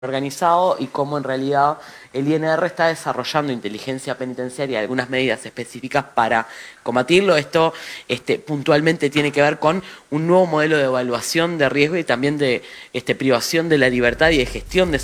organizado y cómo en realidad el INR está desarrollando inteligencia penitenciaria y algunas medidas específicas para combatirlo. Esto puntualmente tiene que ver con un nuevo modelo de evaluación de riesgo y también de privación de la libertad y de gestión de